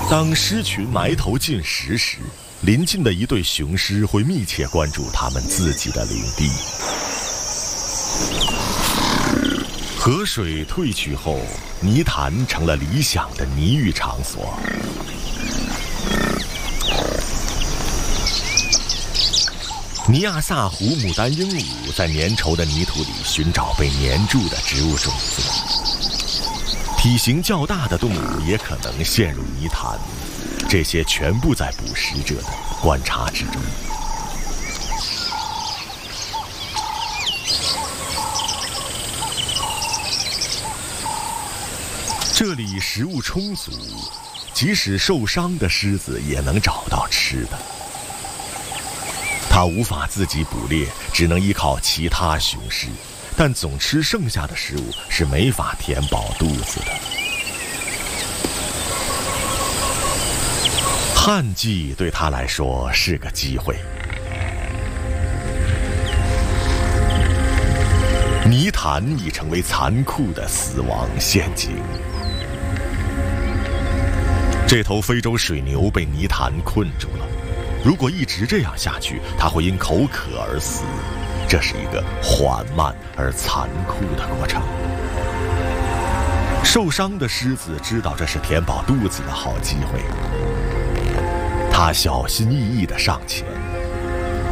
当狮群埋头进食时，邻近的一对雄狮会密切关注它们自己的领地。河水退去后，泥潭成了理想的泥浴场所。尼亚萨湖牡丹鹦鹉在粘稠的泥土里寻找被粘住的植物种子。体型较大的动物也可能陷入泥潭，这些全部在捕食者的观察之中。这里食物充足，即使受伤的狮子也能找到吃的。它无法自己捕猎，只能依靠其他雄狮，但总吃剩下的食物是没法填饱肚子的。旱季对它来说是个机会。泥潭已成为残酷的死亡陷阱。这头非洲水牛被泥潭困住了，如果一直这样下去，它会因口渴而死。这是一个缓慢而残酷的过程。受伤的狮子知道这是填饱肚子的好机会，它小心翼翼地上前，